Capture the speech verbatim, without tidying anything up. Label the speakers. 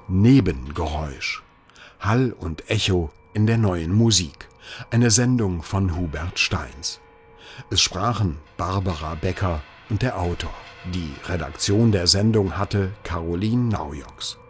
Speaker 1: Nebengeräusch. Hall und Echo in der neuen Musik. Eine Sendung von Hubert Steins. Es sprachen Barbara Becker und der Autor. Die Redaktion der Sendung hatte Caroline Naujoks.